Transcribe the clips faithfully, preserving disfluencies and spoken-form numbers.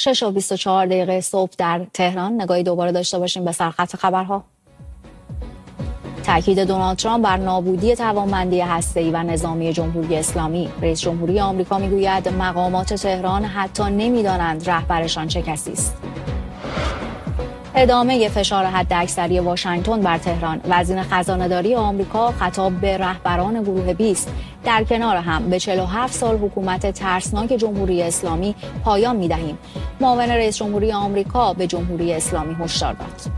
شش و بیست و چهار دقیقه صبح در تهران. نگاهی دوباره داشته باشیم به سرخط خبرها. تاکید دونالد ترامپ بر نابودی توانمندی هسته‌ای و نظامی جمهوری اسلامی. رئیس جمهوری آمریکا میگوید مقامات تهران حتی نمیدانند رهبرشان چه کسی است. ادامه فشار حداکثری واشنگتن بر تهران. وزیر خزانه‌داری آمریکا خطاب به رهبران گروه بیست. در کنار هم به چهل و هفت سال حکومت ترسناک جمهوری اسلامی پایان می‌دهیم. معاون رئیس جمهوری آمریکا به جمهوری اسلامی هشدار داد.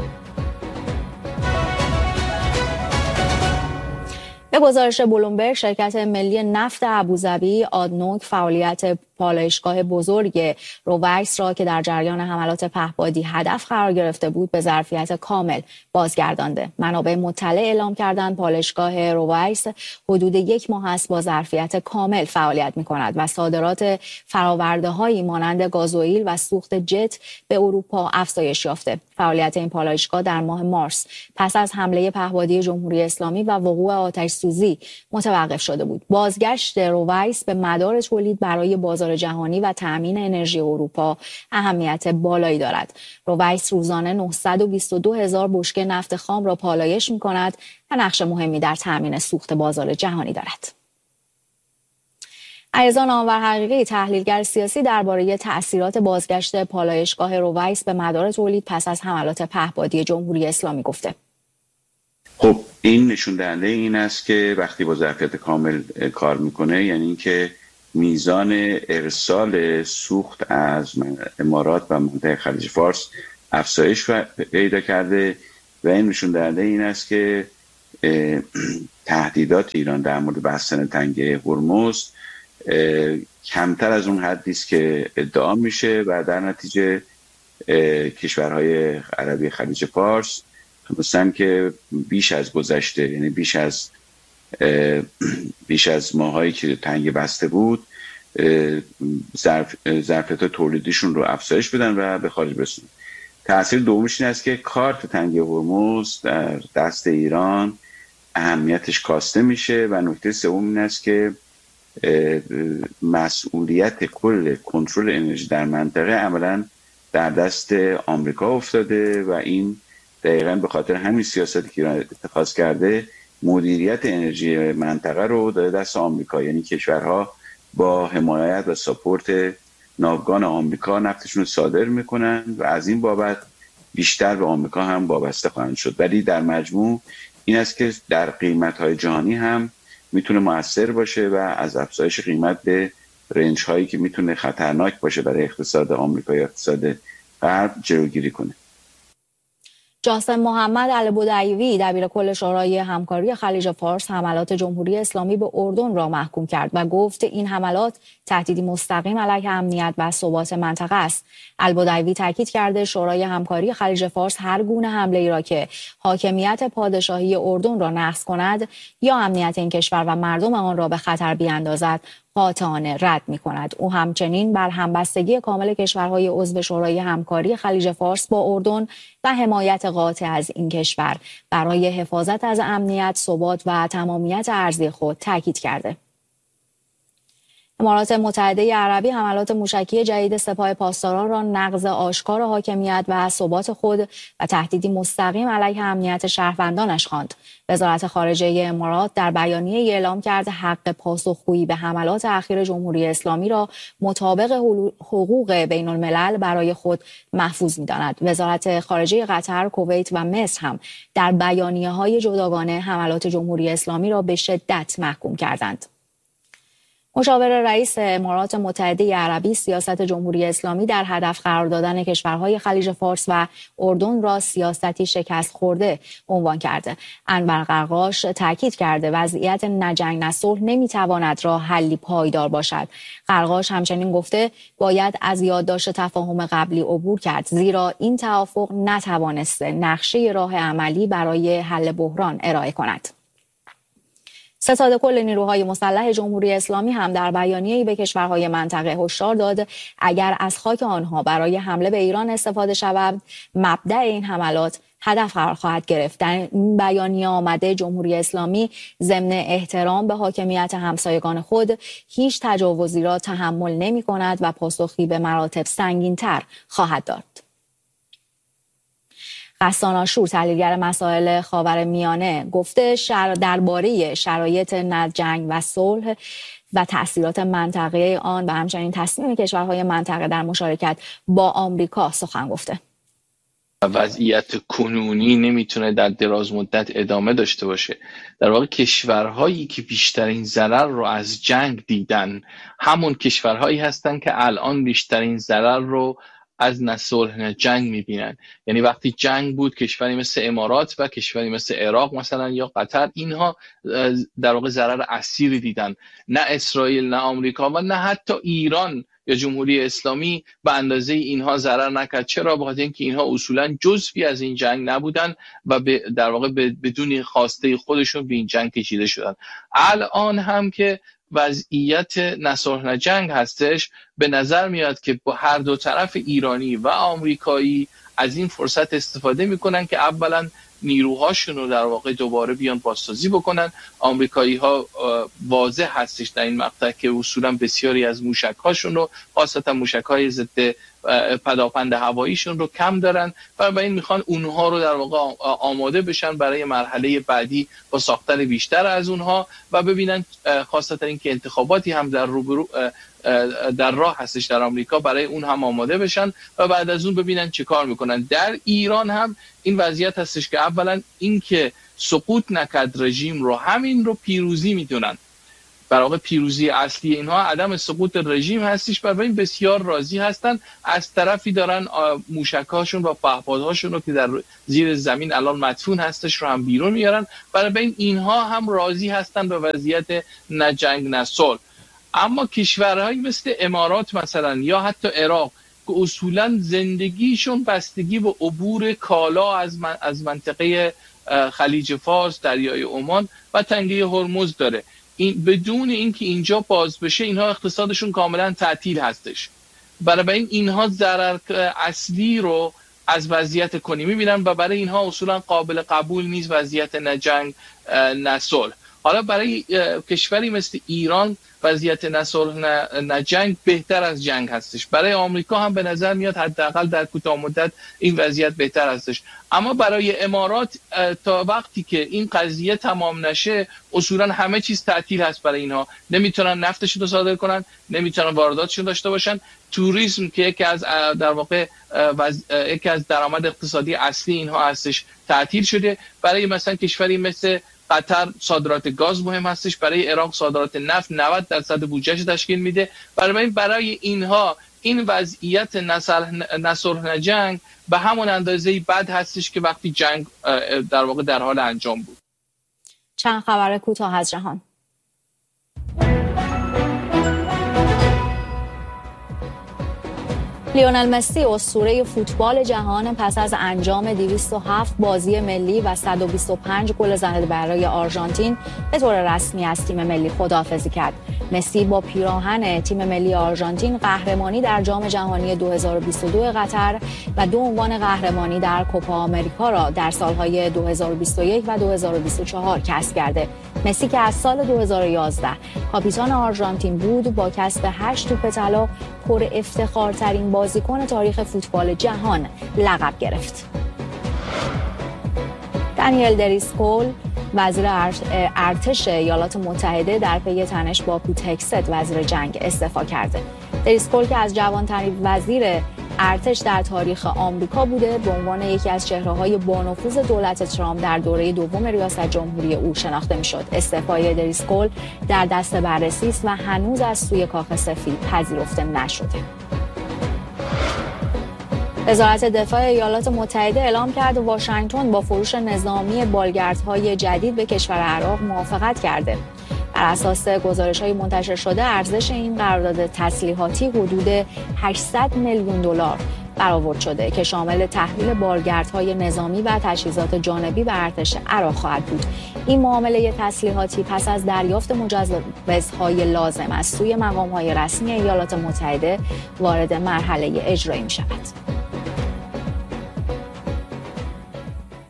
به گزارش بلومبرگ، شرکت ملی نفت ابوظبی آدنوک فعالیت پالایشگاه بزرگ رووکس را که در جریان حملات پهپادی هدف قرار گرفته بود به ظرفیت کامل بازگردانده. منابع مطلع اعلام کردند پالایشگاه رووکس حدود یک ماه است با ظرفیت کامل فعالیت می‌کند و صادرات فرآورده‌هایی مانند گازوئیل و سوخت جت به اروپا افزایش یافته. فعالیت این پالایشگاه در ماه مارس پس از حمله پهپادی جمهوری اسلامی و وقوع آتش سوزی متوقف شده بود. بازگشت رووکس به مدار تولید برای بازار جهانی و تأمین انرژی اروپا اهمیت بالایی دارد. رووکس روزانه نهصد و بیست و دو هزار بشکه نفت خام را پالایش می‌کند و نقش مهمی در تأمین سوخت بازار جهانی دارد. علیرضا نامور حقیقی، تحلیلگر سیاسی، درباره تأثیرات بازگشت پالایشگاه رووکس به مدار تولید پس از حملات پهپادی جمهوری اسلامی گفته: خب این نشون دهنده این است که وقتی با ظرفیت کامل کار میکنه، یعنی اینکه میزان ارسال سوخت از امارات و منطقه خلیج فارس افزایش پیدا کرده و این نشون دهنده این است که تهدیدات ایران در مورد بستن تنگه هرمز کمتر از اون حدی است که ادعا میشه و در نتیجه کشورهای عربی خلیج فارس تونستن که بیش از گذشته، یعنی بیش از بیش از ماهایی که تنگ بسته بود، ظرف ظرفیت تولیدیشون رو افزایش بدن و به خارج برسونن. تأثیر دومش این است که کارت تنگه هرمز در دست ایران اهمیتش کاسته میشه و نکته سوم این است که مسئولیت کل کنترل انرژی در منطقه عملاً در دست آمریکا افتاده و این دقیقاً به خاطر همین سیاستی که ایران اتخاذ کرده مدیریت انرژی منطقه رو داده دست آمریکا، یعنی کشورها با حمایت و ساپورت ناوگان آمریکا نفتشون رو صادر میکنن و از این بابت بیشتر به آمریکا هم وابسته خواهند شد. ولی در مجموع این است که در قیمت‌های جهانی هم میتونه مؤثر باشه و از افزایش قیمت به رنج هایی که میتونه خطرناک باشه برای اقتصاد آمریکا یا اقتصاد غرب جلوگیری کنه. جاسم محمد البدیوی، دبیر کل شورای همکاری خلیج فارس، حملات جمهوری اسلامی به اردن را محکوم کرد و گفت این حملات تهدیدی مستقیم علیه امنیت و ثبات منطقه است. البدیوی تاکید کرده شورای همکاری خلیج فارس هر گونه حمله‌ای را که حاکمیت پادشاهی اردن را نقض کند یا امنیت این کشور و مردم آن را به خطر بیاندازد قاطعانه رد می‌کند. او همچنین بر همبستگی کامل کشورهای عضو شورای همکاری خلیج فارس با اردن و حمایت قاطع از این کشور برای حفاظت از امنیت، ثبات و تمامیت ارضی خود تاکید کرده. امارات متحده عربی حملات موشکی جدید سپاه پاسداران را نقض آشکار حاکمیت و ثبات خود و تهدیدی مستقیم علیه امنیت شهروندانش خواند. وزارت خارجه امارات در بیانیه اعلام کرد حق پاسخگویی به حملات اخیر جمهوری اسلامی را مطابق حقوق بین الملل برای خود محفوظ می‌داند. وزارت خارجه قطر، کویت و مصر هم در بیانیه‌های جداگانه حملات جمهوری اسلامی را به شدت محکوم کردند. مشاور رئیس امارات متحده عربی سیاست جمهوری اسلامی در هدف قرار دادن کشورهای خلیج فارس و اردن را سیاستی شکست خورده عنوان کرده. انور قرقاش تاکید کرده وضعیت نه جنگ نه صلح نمیتواند راه حلی پایدار باشد. قرقاش همچنین گفته باید از یادداشت تفاهم قبلی عبور کرد، زیرا این توافق نتوانسته نقشه راه عملی برای حل بحران ارائه کند. ستاد کل نیروهای مسلح جمهوری اسلامی هم در بیانیه‌ای به کشورهای منطقه هشدار داد اگر از خاک آنها برای حمله به ایران استفاده شود، مبدأ این حملات هدف قرار خواهد گرفت. در این بیانیه آمده جمهوری اسلامی ضمن احترام به حاکمیت همسایگان خود هیچ تجاوزی را تحمل نمی کند و پاسخی به مراتب سنگین‌تر خواهد داد. غسان آشور، تحلیلگر مسائل خاورمیانه، گفته شر... درباره شرایط جنگ و صلح و تأثیرات منطقه آن و همچنین تصمیم کشورهای منطقه در مشارکت با آمریکا سخن گفته. وضعیت کنونی نمیتونه در دراز مدت ادامه داشته باشه. در واقع کشورهایی که بیشترین ضرر رو از جنگ دیدن همون کشورهایی هستن که الان بیشترین ضرر رو از نه صلح نه جنگ میبینن. یعنی وقتی جنگ بود کشوری مثل امارات و کشوری مثل عراق مثلا یا قطر، اینها در واقع ضرر اصیلی دیدن. نه اسرائیل نه آمریکا و نه حتی ایران یا جمهوری اسلامی به اندازه اینها ضرر نکرد. چرا؟ بخاطر اینکه اینها اصولا جزئی از این جنگ نبودن و در واقع بدون خواسته خودشون به این جنگ کشیده شدن. الان هم که وضعیت نه صلح نه جنگ هستش، به نظر میاد که با هر دو طرف ایرانی و آمریکایی از این فرصت استفاده میکنن که اولا نیروهاشون رو در واقع دوباره بیان بازسازی بکنن. آمریکایی ها واضح هستش در این مقطع که اصولا بسیاری از موشک هاشون رو، خاصتا موشک های ضد پداپند هواییشون رو کم دارن و برای این میخوان اونها رو در واقع آماده بشن برای مرحله بعدی با ساختن بیشتر از اونها و ببینن خاصتا اینکه انتخاباتی هم در روبرو در راه هستش در آمریکا، برای اون هم آماده بشن و بعد از اون ببینن چه کار میکنن. در ایران هم این وضعیت هستش که اولا اینکه سقوط نکرد رژیم رو، همین رو پیروزی میدونن. در واقع پیروزی اصلی اینها عدم سقوط رژیم هستش، برای این بسیار راضی هستن. از طرفی دارن موشکاشون و پهپادهاشون رو که در زیر زمین الان مدفون هستش رو هم بیرون میارن، برای این اینها هم راضی هستن به وضعیت نه جنگ نه صلح. اما کشورهایی مثل امارات مثلا یا حتی عراق که اصولا زندگیشون بستگی به عبور کالا از من از منطقه خلیج فارس، دریای عمان و تنگه هرمز داره، این بدون اینکه اینجا باز بشه اینها اقتصادشون کاملا تعطیل هستش. برای این اینها ضرر اصلی رو از وضعیت کنی میبینن و برای اینها اصولا قابل قبول نیست وضعیت نه جنگ نه صلح. حالا برای کشوری مثل ایران وضعیت نه صلح نه, نه جنگ بهتر از جنگ هستش. برای آمریکا هم به نظر میاد حداقل در کوتاه مدت این وضعیت بهتر هستش. اما برای امارات تا وقتی که این قضیه تمام نشه اصولا همه چیز تعطیل هست برای اینها. نمیتونن نفتشون رو صادر کنن، نمیتونن وارداتشون داشته باشن. توریسم که یکی از در واقع یکی از درآمد اقتصادی اصلی اینها هستش تعطیل شده. برای مثلا کشوری مثل قطر صادرات گاز مهم هستش، برای عراق صادرات نفت نود درصد بودجهش تشکیل میده. برای برای اینها این وضعیت نه صلح نه جنگ به همون اندازه‌ای بد هستش که وقتی جنگ در واقع در حال انجام بود. چند خبر کوتاه از جهان. لیونل مسی اسطوره فوتبال جهان پس از انجام دویست و هفت بازی ملی و صد و بیست و پنج گل زده برای آرژانتین به طور رسمی از تیم ملی خداحافظی کرد. مسی با پیراهن تیم ملی آرژانتین قهرمانی در جام جهانی دو هزار و بیست و دو قطر و دو عنوان قهرمانی در کوپا آمریکا را در سالهای دو هزار و بیست و یک و دو هزار و بیست و چهار کسب کرده. مسی که از سال دو هزار و یازده کاپیتان آرژانتین بود، با کسب هشت توپ طلا پر افتخارترین بازیکن تاریخ فوتبال جهان لقب گرفت. دانیل دریسکول وزیر ارتش ایالات متحده در پی تنش با پیت هگست وزیر جنگ استعفا کرده. دریسکول که از جوانترین وزیر ارتش در تاریخ آمریکا بوده، به عنوان یکی از چهره‌های بانفوذ دولت ترامپ در دوره دوم ریاست جمهوری او شناخته می‌شد. استعفای دریسکول در دست بررسی است و هنوز از سوی کاخ سفید پذیرفته نشده. وزارت دفاع ایالات متحده اعلام کرد واشنگتن با فروش نظامی بالگردهای جدید به کشور عراق موافقت کرده. بر اساس گزارش‌های منتشر شده ارزش این قرارداد تسلیحاتی حدود هشتصد میلیون دلار برآورد شده که شامل تحویل بالگردهای نظامی و تجهیزات جانبی به ارتش عراق خواهد بود. این معامله تسلیحاتی پس از دریافت مجوزهای لازم از سوی مقام‌های رسمی ایالات متحده وارد مرحله اجرایی می‌شود.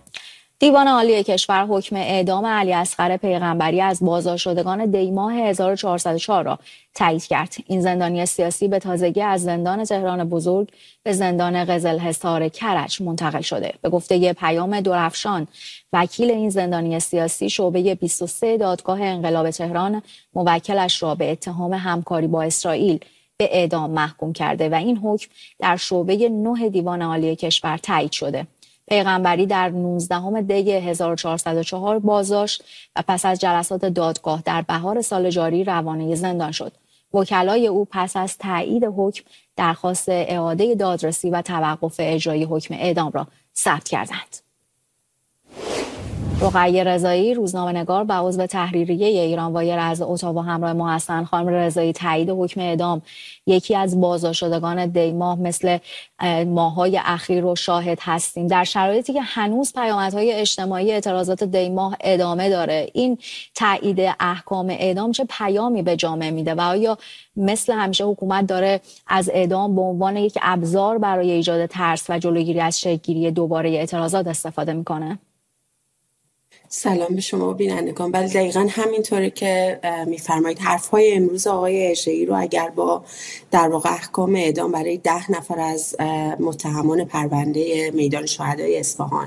دیوان عالی کشور حکم اعدام علی اصغر پیغمبری از بازداشتشدگان دی‌ماه هزار و چهارصد و چهار را تایید کرد. این زندانی سیاسی به تازگی از زندان تهران بزرگ به زندان قزلحصار کرج منتقل شده. به گفته پیام درفشان، وکیل این زندانی سیاسی، شعبه بیست و سه دادگاه انقلاب تهران موکلش را به اتهام همکاری با اسرائیل به اعدام محکوم کرده و این حکم در شعبه نه دیوان عالی کشور تایید شده. پیغمبری در نوزدهم دی هزار و چهارصد و چهار بازداشت و پس از جلسات دادگاه در بهار سال جاری روانه زندان شد. وکلای او پس از تایید حکم درخواست اعاده دادرسی و توقف اجرای حکم اعدام را ثبت کردند. رقیه رضایی، روزنامه‌نگار و عضو تحریریه ایران وایر از اتاوا همراه ما هستند. خانم رضایی، تایید حکم اعدام یکی از بازداشتشدگان دی‌ماه مثل ماه‌های اخیر رو شاهد هستیم. در شرایطی که هنوز پیامدهای اجتماعی اعتراضات دی‌ماه ادامه داره، این تایید احکام اعدام چه پیامی به جامعه میده و آیا مثل همیشه حکومت داره از اعدام به عنوان یک ابزار برای ایجاد ترس و جلوگیری از شکل‌گیری دوباره اعتراضات استفاده میکنه؟ سلام به شما بینندگان. بله دقیقا همینطوره که میفرمایید. حرفهای امروز آقای اژه‌ای رو اگر با در واقع احکام اعدام برای ده نفر از متهمان پرونده میدان شهدای اصفهان،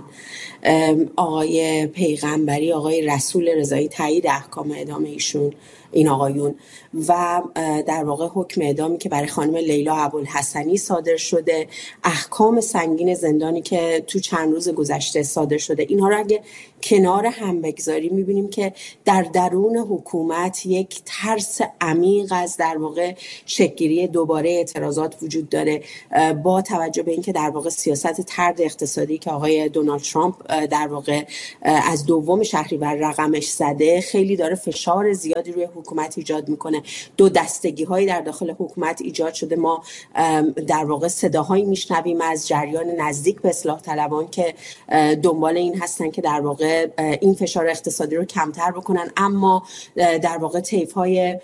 آقای پیغمبری، آقای رسول رضایی، تایید احکام اعدام ایشون، این آقایون، و در واقع حکم اعدامی که برای خانم لیلا ابوالحسنی صادر شده، احکام سنگین زندانی که تو چند روز گذشته صادر شده، اینها رو اگه کنار هم بگذاریم میبینیم که در درون حکومت یک ترس عمیق از در واقع شکل‌گیری دوباره اعتراضات وجود داره، با توجه به اینکه در واقع سیاست طرد اقتصادی که آقای دونالد ترامپ در واقع از دوم شهریور رقمش زده خیلی داره فشار زیادی روی حکومت ایجاد میکنه. دو دستگی هایی در داخل حکومت ایجاد شده. ما در واقع صداهایی میشنویم از جریان نزدیک به اصلاح طلبان که دنبال این هستن که در واقع این فشار اقتصادی رو کمتر بکنن، اما در واقع طیف های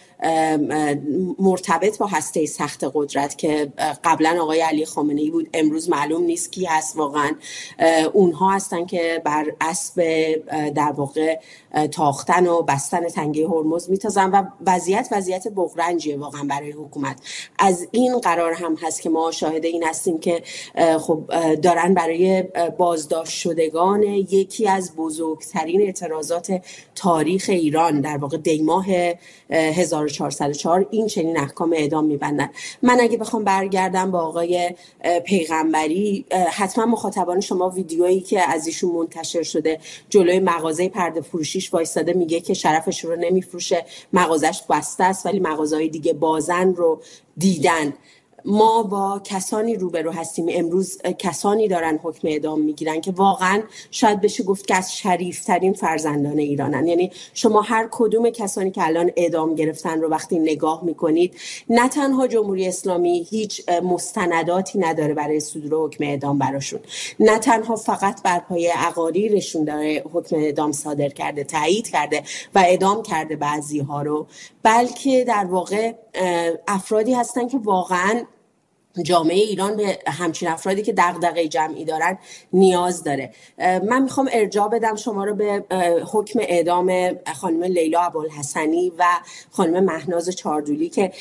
مرتبط با هسته سخت قدرت که قبلا آقای علی خامنه‌ای بود، امروز معلوم نیست کی هست واقعا، اونها هستن که بر اسب در واقع تاختن و بستن تنگه هرمز میتازن و وضعیت وضعیت بغرنجیه واقعا برای حکومت. از این قرار هم هست که ما شاهد این هستیم که خب دارن برای بازداشت شدگان یکی از بزرگترین اعتراضات تاریخ ایران، در واقع دی‌ماه هزار و چهارصد و چهار، این چنین احکام اعدام میبندن. من اگه بخوام برگردم با آقای پیغمبری، حتما مخاطبان شما ویدیویی که از ایشون منتشر شده جلوی مغازه پرده فروشیش وایستاده میگه که شرفش رو نمیفروشه، مغازش بسته است ولی مغازهای دیگه بازن رو دیدن. ما با کسانی روبرو هستیم امروز، کسانی دارن حکم اعدام میگیرن که واقعا شاید بشه گفت که از شریفترین فرزندان ایرانن. یعنی شما هر کدوم کسانی که الان اعدام گرفتن رو وقتی نگاه میکنید، نه تنها جمهوری اسلامی هیچ مستنداتی نداره برای صدور حکم اعدام براشون، نه تنها فقط بر پایه اقاریرشون داره حکم اعدام صادر کرده، تایید کرده و اعدام کرده بعضی ها رو، بلکه در واقع افرادی هستن که واقعا جامعه ایران به همچین افرادی که دغدغه جمعی دارن نیاز داره. من میخوام ارجاع بدم شما رو به حکم اعدام خانم لیلا ابوالحسنی و خانم مهناز چاردولی که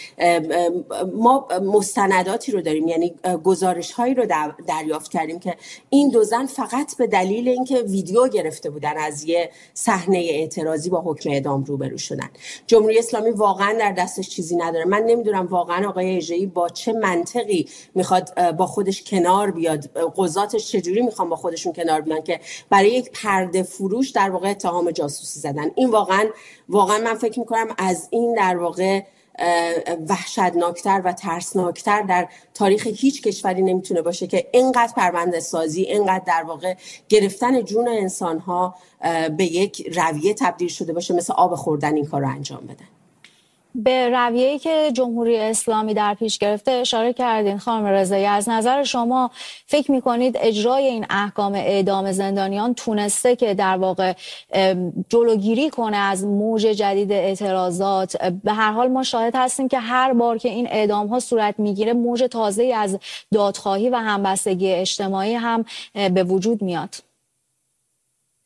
ما مستنداتی رو داریم، یعنی گزارش هایی رو دریافت کردیم که این دو زن فقط به دلیل اینکه ویدیو گرفته بودن از یه صحنه اعتراضی با حکم اعدام روبرو شدن. جمهوری اسلامی واقعا در دستش چیزی نداره. من نمیدونم واقعا آقای اژه‌ای با چه منطقی میخواد با خودش کنار بیاد، قضاتش چجوری میخوان با خودشون کنار بیان که برای یک پرده فروش در واقع اتهام جاسوسی زدن. این واقعا واقعا من فکر میکنم از این در واقع وحشتناکتر و ترسناکتر در تاریخ هیچ کشوری نمیتونه باشه که اینقدر پرونده سازی، اینقدر در واقع گرفتن جون انسانها به یک رویه تبدیل شده باشه، مثل آب خوردن این کار رو انجام بدن. به رویه‌ای که جمهوری اسلامی در پیش گرفته اشاره کردین خانم رضایی. از نظر شما فکر می‌کنید اجرای این احکام اعدام زندانیان تونسته که در واقع جلوگیری کنه از موج جدید اعتراضات؟ به هر حال ما شاهد هستیم که هر بار که این اعدام‌ها صورت می‌گیره موج تازه‌ای از دادخواهی و همبستگی اجتماعی هم به وجود میاد.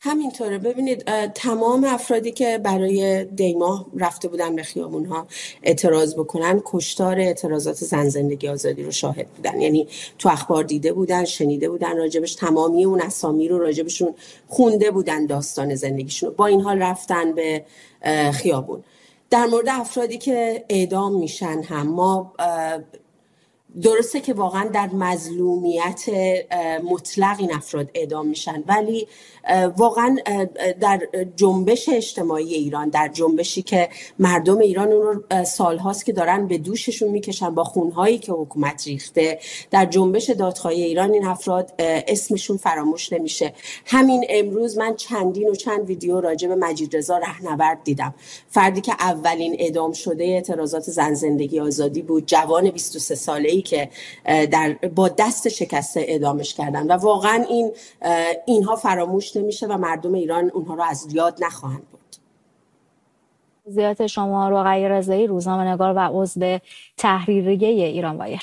همینطوره. ببینید تمام افرادی که برای دیماه رفته بودن به خیابونها اعتراض بکنن کشتار اعتراضات زن زندگی آزادی رو شاهد بودن، یعنی تو اخبار دیده بودن، شنیده بودن راجبش، تمامی اون اسامی رو راجبشون خونده بودن، داستان زندگیشون. با این حال رفتن به خیابون. در مورد افرادی که اعدام میشن هم ما درسته که واقعا در مظلومیت مطلق این افراد اعدام میشن، ولی واقعا در جنبش اجتماعی ایران، در جنبشی که مردم ایران اون رو سالهاست که دارن به دوششون میکشن با خونهایی که حکومت ریخته، در جنبش دادخواهی ایران این افراد اسمشون فراموش نمیشه. همین امروز من چندین و چند ویدیو راجع به مجید رضا رهنورد دیدم، فردی که اولین اعدام شده اعتراضات زن زندگی آزادی بود، جوان بیست و سه ساله‌ای که در با دست شکسته اعدامش کردن و واقعا این اینها فراموش نمیشه و مردم ایران اونها رو از یاد نخواهند برد. توضیحات شما رقیه رضایی، روزنامه‌نگار و عضو تحریریه ایران وایر.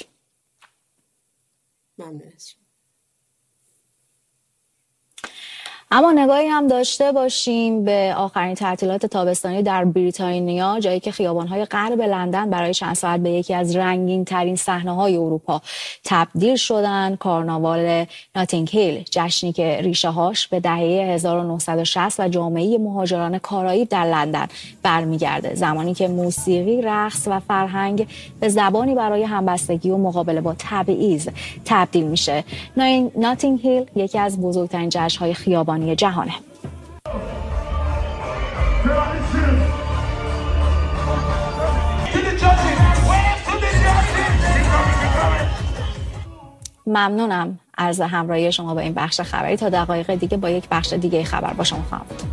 ممنون از شما. اما نگاهی هم داشته باشیم به آخرین تعطیلات تابستانی در بریتانیا، جایی که خیابان‌های غرب لندن برای چند ساعت به یکی از رنگین‌ترین صحنه‌های اروپا تبدیل شدن. کارناوال ناتینگ هیل، جشنی که ریشه‌هاش به دهه هزار و نهصد و شصت و جامعه مهاجران کارائیب در لندن برمیگرده، زمانی که موسیقی، رقص و فرهنگ به زبانی برای همبستگی و مقابله با تبعیض تبدیل میشه. ناتینگ هیل یکی از بزرگترین جشن‌های خیابانی جهانه. ممنونم از همراهی شما با این بخش خبری. تا دقایق دیگه با یک بخش دیگه خبر با شما خواهم بود.